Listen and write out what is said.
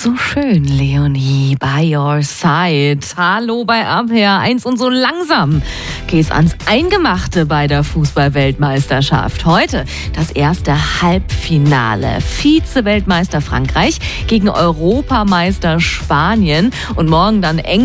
So schön, Leonie, by your side. Hallo bei RPR1 und so langsam geht's ans Eingemachte bei der Fußball-Weltmeisterschaft. Heute das erste Halbfinale. Vize-Weltmeister Frankreich gegen Europameister Spanien und morgen dann England